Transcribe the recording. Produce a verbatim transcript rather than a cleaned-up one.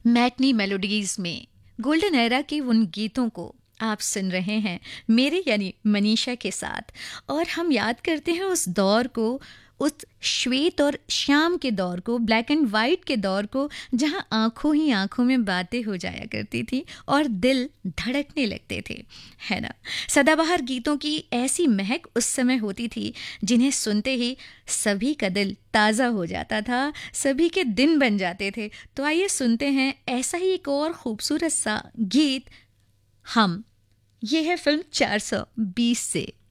Matinee melodies में golden era के उन गीतों को आप सुन रहे हैं मेरे यानी मनीषा के साथ। और हम याद करते हैं उस दौर को, उस श्वेत और श्याम के दौर को, ब्लैक एंड वाइट के दौर को, जहां आंखों ही आंखों में बातें हो जाया करती थी और दिल धड़कने लगते थे, है ना। सदाबहार गीतों की ऐसी महक उस समय होती थी जिन्हें सुनते ही सभी का दिल ताज़ा हो जाता था, सभी के दिन बन जाते थे। तो आइए सुनते हैं ऐसा ही एक और खूबसूरत सा गीत हम। ये है फिल्म चार सौ बीस से।